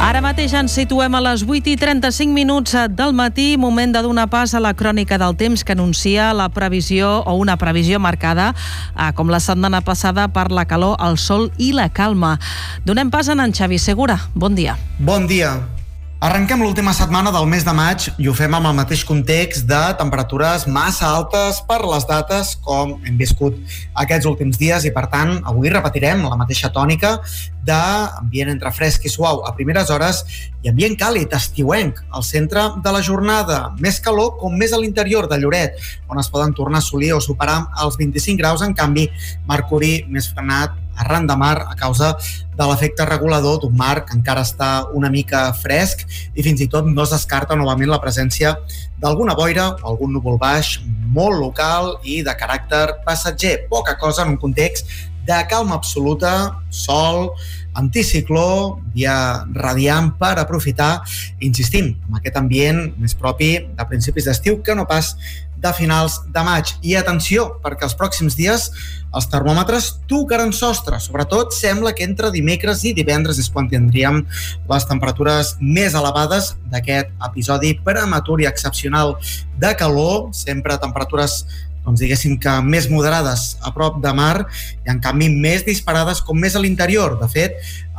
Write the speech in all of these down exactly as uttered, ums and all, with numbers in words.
Ara mateix ens situem a les vuit i trenta-cinc minuts del matí, moment de donar pas a la crònica del temps que anuncia la previsió o una previsió marcada, eh, com la setmana passada, per la calor, el sol i la calma. Donem pas a en Xavi Segura. Bon dia. Bon dia. Arrenquem l'última setmana del mes de maig i ho fem amb el mateix context de temperatures massa altes per les dates com hem viscut aquests últims dies i, per tant, avui repetirem la mateixa tònica d'ambient entre fresc i suau a primeres hores i ambient càlid, estiuenc, al centre de la jornada. Més calor com més a l'interior de Lloret, on es poden tornar a assolir o superar els vint-i-cinc graus. En canvi, mercuri més frenat arran de mar a causa de l'efecte regulador d'un mar que encara està una mica fresc i fins i tot no es descarta novament la presència d'alguna boira o algun núvol baix molt local i de caràcter passatger. Poca cosa en un context de calma absoluta, sol, anticicló, dia radiant per aprofitar, insistim, amb aquest ambient més propi de principis d'estiu que no pas de finals de maig. I atenció, perquè els pròxims dies els termòmetres tocaran sostre. Sobretot sembla que entre dimecres i divendres és quan tindríem les temperatures més elevades d'aquest episodi prematur i excepcional de calor, sempre temperatures doncs diguéssim que més moderades a prop de mar i en canvi més disparades com més a l'interior. De fet,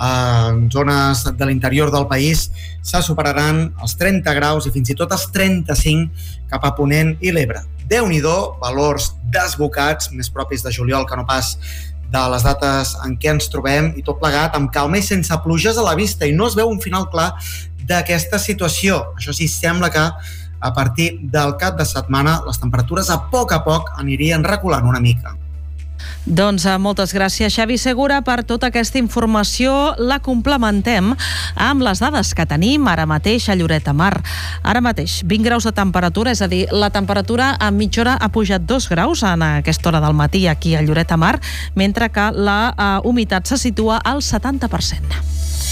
en zones de l'interior del país se superaran els trenta graus i fins i tot els trenta-cinc cap a Ponent i l'Ebre. Déu-n'hi-do, valors desbocats, més propis de juliol que no pas de les dates en què ens trobem, i tot plegat amb calma i sense pluges a la vista, i no es veu un final clar d'aquesta situació. Això sí, sembla que a partir del cap de setmana les temperatures a poc a poc anirien reculant una mica. Doncs moltes gràcies, Xavi Segura, per tota aquesta informació. La complementem amb les dades que tenim ara mateix a Lloret de Mar. Ara mateix, vint graus de temperatura, és a dir, la temperatura a mitja hora ha pujat dos graus en aquesta hora del matí aquí a Lloret de Mar, mentre que la uh, humitat se situa al setanta per cent.